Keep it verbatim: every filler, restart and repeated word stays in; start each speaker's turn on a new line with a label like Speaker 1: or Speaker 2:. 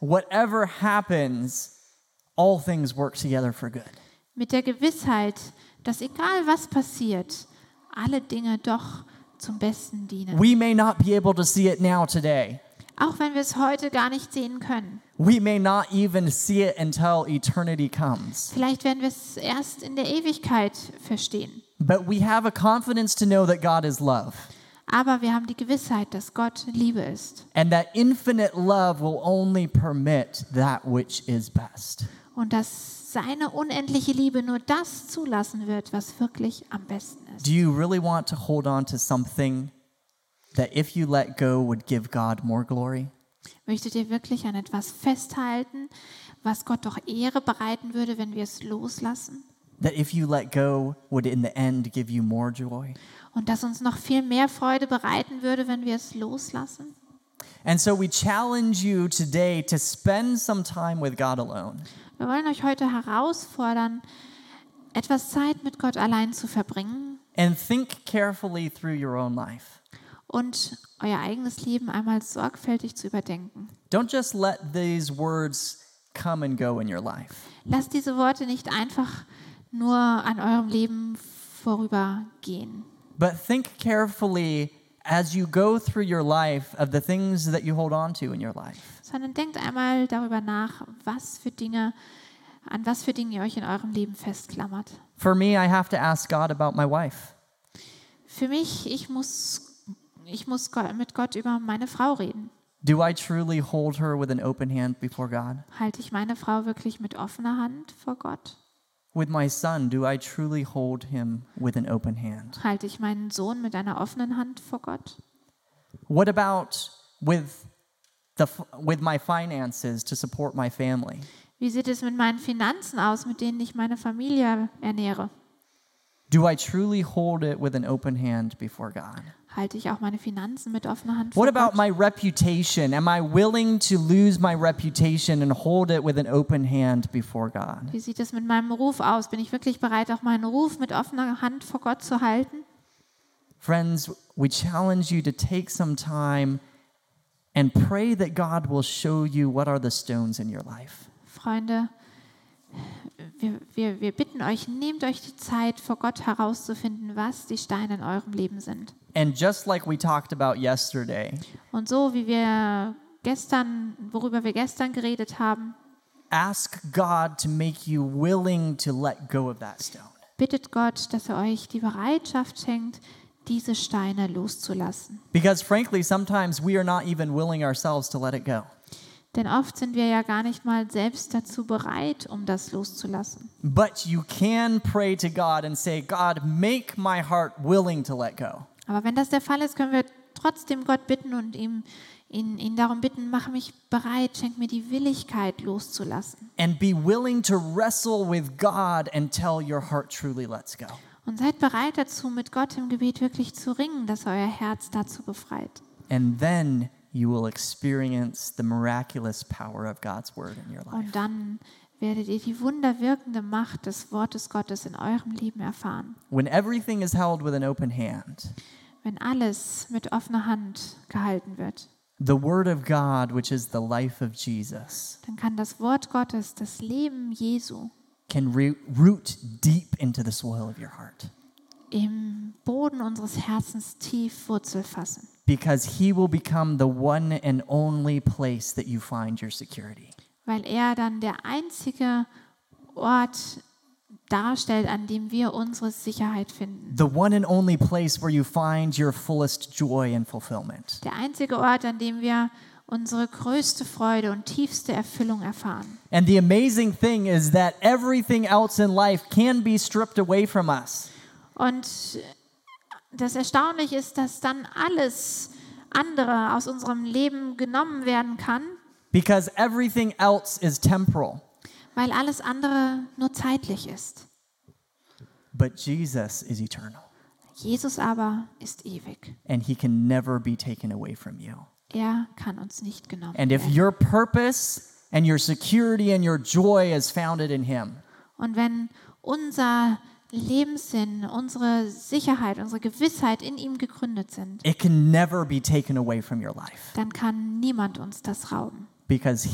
Speaker 1: whatever happens, all things work together for good.
Speaker 2: Mit der Gewissheit, dass egal was passiert, alle Dinge doch zum Besten dienen.
Speaker 1: We may not be able to see it now today.
Speaker 2: Auch wenn wir es heute gar nicht sehen können.
Speaker 1: We may not even see it until eternity comes.
Speaker 2: Vielleicht werden wir es erst in der Ewigkeit verstehen.
Speaker 1: But we have a confidence to know that God is love.
Speaker 2: Aber wir haben die Gewissheit, dass Gott Liebe ist.
Speaker 1: And that infinite love will only permit that which is best.
Speaker 2: Und dass seine unendliche Liebe nur das zulassen wird, was wirklich am besten ist.
Speaker 1: Do you really want to hold on to something that if you let go would give God more glory?
Speaker 2: Möchtet ihr wirklich an etwas festhalten, was Gott doch Ehre bereiten würde, wenn wir es loslassen?
Speaker 1: That if you let go would in the end give you more joy?
Speaker 2: Und das uns noch viel mehr Freude bereiten würde, wenn wir es loslassen?
Speaker 1: And so we challenge you today to spend some time with God alone.
Speaker 2: Wir wollen euch heute herausfordern, etwas Zeit mit Gott allein zu verbringen
Speaker 1: And think carefully through your own life.
Speaker 2: und euer eigenes Leben einmal sorgfältig zu überdenken.
Speaker 1: Don't just let these words come and go in your life.
Speaker 2: Lasst diese Worte nicht einfach nur an eurem Leben vorübergehen.
Speaker 1: But think carefully as you go through your life of the things that you hold on to in your life.
Speaker 2: Sondern denkt einmal darüber nach, was für Dinge, an was für Dinge ihr euch in eurem Leben festklammert.
Speaker 1: For me, I have to ask God about my wife.
Speaker 2: Für mich, ich muss, ich muss Gott, mit Gott über meine Frau reden.
Speaker 1: Do I truly hold her with an open hand before God?
Speaker 2: Halte ich meine Frau wirklich mit offener Hand vor Gott?
Speaker 1: With my son, do I truly hold him with an open hand?
Speaker 2: Halte ich meinen Sohn mit einer offenen Hand vor Gott?
Speaker 1: What about with the with my finances to support my family?
Speaker 2: Wie sieht es mit meinen Finanzen aus, mit denen ich meine Familie ernähre?
Speaker 1: Do I truly hold it with an open hand before God?
Speaker 2: Halte ich auch meine Finanzen mit offener Hand vor
Speaker 1: What about
Speaker 2: Gott?
Speaker 1: my reputation? Am I willing to lose my reputation and hold it with an open hand before God?
Speaker 2: Wie sieht es mit meinem Ruf aus? Bin ich wirklich bereit, auch meinen Ruf mit offener Hand vor Gott zu halten?
Speaker 1: Friends, we challenge you to take some time and pray that God will show you what are the stones in your life.
Speaker 2: Freunde, wir, wir, wir bitten euch, nehmt euch die Zeit, vor Gott herauszufinden, was die Steine in eurem Leben sind.
Speaker 1: And just like we talked about yesterday,
Speaker 2: Und so wie wir gestern, worüber wir gestern geredet haben,
Speaker 1: ask God to make you willing to let go of that stone.
Speaker 2: bittet Gott, dass er euch die Bereitschaft schenkt, diese Steine loszulassen.
Speaker 1: Because frankly, sometimes we are not even willing ourselves to let it go.
Speaker 2: Denn oft sind wir ja gar nicht mal selbst dazu bereit, um das loszulassen.
Speaker 1: But you can pray to God and say, God, make my heart willing to let go.
Speaker 2: Aber wenn das der Fall ist, können wir trotzdem Gott bitten und ihm, ihn, ihn darum bitten, mach mich bereit, schenk mir die Willigkeit loszulassen.
Speaker 1: And be willing to wrestle with God until your heart truly lets go.
Speaker 2: Und seid bereit dazu, mit Gott im Gebet wirklich zu ringen, dass euer Herz dazu befreit.
Speaker 1: And then you will experience the miraculous power of God's word in your life.
Speaker 2: Und dann werdet ihr die wunderwirkende Macht des Wortes Gottes in eurem Leben erfahren.
Speaker 1: When everything is held with an open hand,
Speaker 2: Wenn alles mit offener Hand gehalten wird,
Speaker 1: the word of God, which is the life of Jesus,
Speaker 2: dann kann das Wort Gottes, das Leben Jesu,
Speaker 1: can re- root deep into the soil of your heart.
Speaker 2: im Boden unseres Herzens tief Wurzel fassen.
Speaker 1: Because he will become the one and only place that you find your security.
Speaker 2: Weil er dann der einzige Ort darstellt, an dem wir unsere Sicherheit finden.
Speaker 1: The one and only place where you find your fullest joy and fulfillment.
Speaker 2: Der einzige Ort, an dem wir unsere größte Freude und tiefste Erfüllung erfahren.
Speaker 1: And the amazing thing is that everything else in life can be stripped away from us.
Speaker 2: Und das Erstaunliche ist, dass dann alles andere aus unserem Leben genommen werden kann,
Speaker 1: Because everything else is temporal.
Speaker 2: weil alles andere nur zeitlich ist.
Speaker 1: But Jesus is eternal.
Speaker 2: Jesus aber ist ewig.
Speaker 1: And he can never be taken away from you.
Speaker 2: Er kann uns nicht genommen
Speaker 1: And if
Speaker 2: werden.
Speaker 1: your purpose and your security and your joy is founded in him,
Speaker 2: Und wenn unser Lebenssinn, unsere Sicherheit, unsere Gewissheit in ihm gegründet sind,
Speaker 1: it can never be taken away from your life.
Speaker 2: dann kann niemand uns das rauben.
Speaker 1: Because